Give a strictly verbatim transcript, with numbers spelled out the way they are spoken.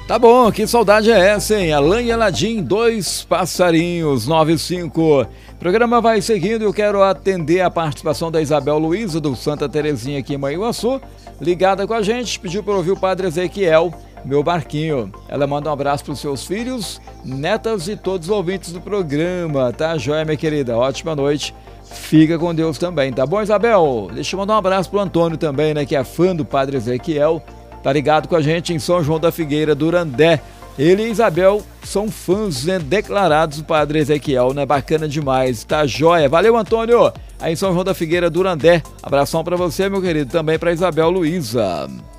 Tá bom, que saudade é essa, hein? Alain e Aladim, dois passarinhos, nove cinco. O programa vai seguindo e eu quero atender a participação da Isabel Luiza, do Santa Terezinha aqui em Manhuaçu, ligada com a gente, pediu para ouvir o Padre Ezequiel, meu barquinho. Ela manda um abraço para os seus filhos, netas e todos os ouvintes do programa, tá joia, minha querida? Ótima noite. Fica com Deus também, tá bom, Isabel? Deixa eu mandar um abraço pro Antônio também, né, que é fã do Padre Ezequiel. Tá ligado com a gente em São João da Figueira, Durandé. Ele e Isabel são fãs, né, declarados do Padre Ezequiel, né? Bacana demais, tá joia. Valeu, Antônio! Aí em São João da Figueira, Durandé. Abração pra você, meu querido, também pra Isabel Luiza.